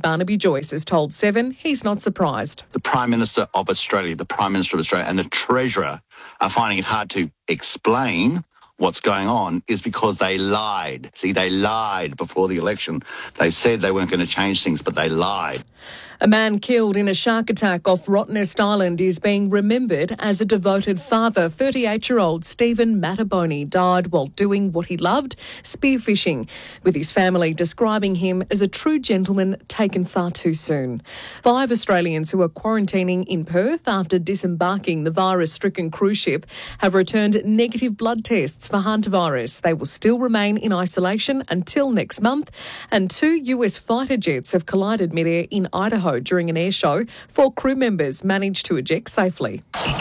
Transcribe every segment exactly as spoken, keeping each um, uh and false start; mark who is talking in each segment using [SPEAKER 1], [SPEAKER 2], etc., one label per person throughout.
[SPEAKER 1] Barnaby Joyce has told Seven he's not surprised.
[SPEAKER 2] The Prime Minister of Australia, the Prime Minister of Australia and the Treasurer are finding it hard to explain what's going on is because they lied. See, they lied before the election. They said they weren't going to change things, but they lied.
[SPEAKER 1] A man killed in a shark attack off Rottnest Island is being remembered as a devoted father. thirty-eight-year-old Stephen Mattaboni died while doing what he loved, spearfishing, with his family describing him as a true gentleman taken far too soon. Five Australians who are quarantining in Perth after disembarking the virus-stricken cruise ship have returned negative blood tests for hantavirus. They will still remain in isolation until next month. And two U S fighter jets have collided midair in Idaho during an air show. Four crew members managed to eject safely.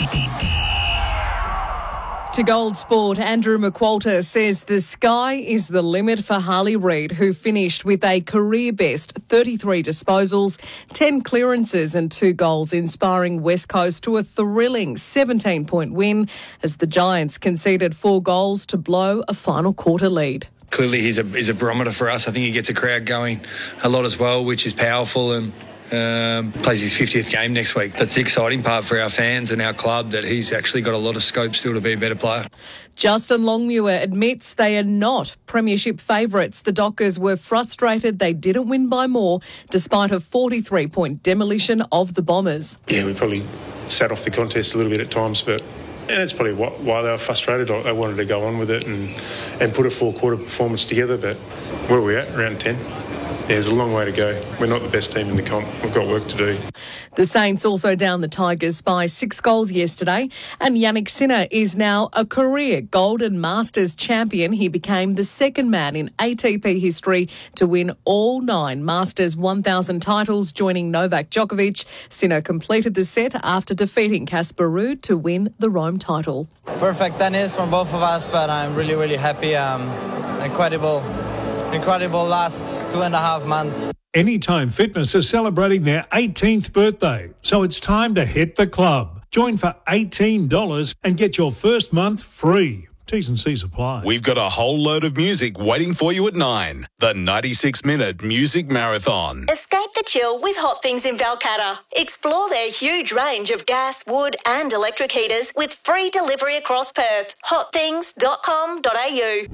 [SPEAKER 1] To Gold Sport, Andrew McQualter says the sky is the limit for Harley Reid, who finished with a career-best thirty-three disposals, ten clearances and two goals, inspiring West Coast to a thrilling seventeen-point win as the Giants conceded four goals to blow a final quarter lead.
[SPEAKER 3] Clearly he's a, he's a barometer for us. I think he gets a crowd going a lot as well, which is powerful, and Um, plays his fiftieth game next week. That's the exciting part for our fans and our club, that he's actually got a lot of scope still to be a better player.
[SPEAKER 1] Justin Longmuir admits they are not premiership favourites. The Dockers were frustrated they didn't win by more despite a forty-three point demolition of the Bombers.
[SPEAKER 4] Yeah, we probably sat off the contest a little bit at times, but and that's probably what, why they were frustrated. They wanted to go on with it and, and put a four-quarter performance together, but where are we at? Round ten? Yeah, there's a long way to go. We're not the best team in the comp. We've got work to do.
[SPEAKER 1] The Saints also downed the Tigers by six goals yesterday, and Yannick Sinner is now a career Golden Masters champion. He became the second man in A T P history to win all nine Masters one thousand titles, joining Novak Djokovic. Sinner completed the set after defeating Casper Ruud to win the Rome title.
[SPEAKER 5] Perfect tennis from both of us, but I'm really, really happy. Um, incredible. Incredible last two and a half months.
[SPEAKER 6] Anytime Fitness is celebrating their eighteenth birthday, so it's time to hit the club. Join for eighteen dollars and get your first month free. T's and C's apply.
[SPEAKER 7] We've got a whole load of music waiting for you at nine. The ninety-six minute Music Marathon.
[SPEAKER 8] Escape the chill with Hot Things in Balcatta. Explore their huge range of gas, wood and electric heaters with free delivery across Perth. hot things dot com dot a u.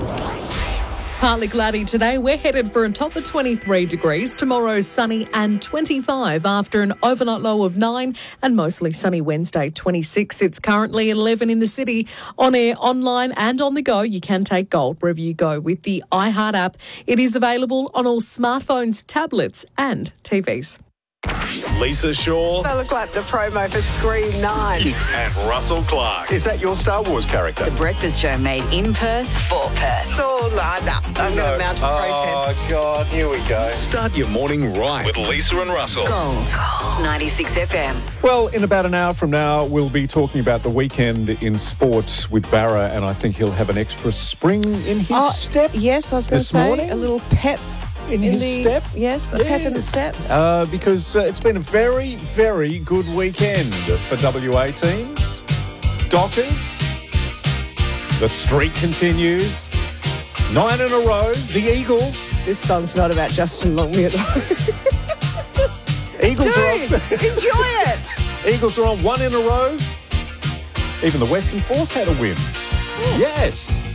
[SPEAKER 1] Partly cloudy today. We're headed for a top of twenty-three degrees. Tomorrow, sunny and twenty-five after an overnight low of nine, and mostly sunny Wednesday, twenty-six. It's currently eleven in the city. On air, online and on the go, you can take Gold wherever you go with the iHeart app. It is available on all smartphones, tablets and T Vs.
[SPEAKER 7] Lisa Shaw.
[SPEAKER 9] They look like the promo for Scream nine.
[SPEAKER 7] And Russell Clark.
[SPEAKER 10] Is that your Star Wars character?
[SPEAKER 11] The Breakfast Show made in Perth for Perth.
[SPEAKER 9] So, uh, no, I'm going to mount a protest.
[SPEAKER 10] Oh, God, here we go.
[SPEAKER 7] Start your morning right with Lisa and Russell.
[SPEAKER 11] Gold. ninety-six F M.
[SPEAKER 10] Well, in about an hour from now, we'll be talking about the weekend in sport with Barra, and I think he'll have an extra spring in his
[SPEAKER 9] oh,
[SPEAKER 10] step.
[SPEAKER 9] Yes, I was going to say
[SPEAKER 10] morning.
[SPEAKER 9] a little pep.
[SPEAKER 10] In,
[SPEAKER 9] in
[SPEAKER 10] his
[SPEAKER 9] the,
[SPEAKER 10] step?
[SPEAKER 9] Yes, a
[SPEAKER 10] yes.
[SPEAKER 9] pep in the step.
[SPEAKER 10] Uh, because uh, it's been a very, very good weekend for W A teams. Dockers. The streak continues. Nine in a row. The Eagles.
[SPEAKER 9] This song's not about Justin Longmuir, though.
[SPEAKER 10] Eagles
[SPEAKER 9] Dude,
[SPEAKER 10] are on.
[SPEAKER 9] enjoy it.
[SPEAKER 10] Eagles are on one in a row. Even the Western Force had a win. Oh. Yes.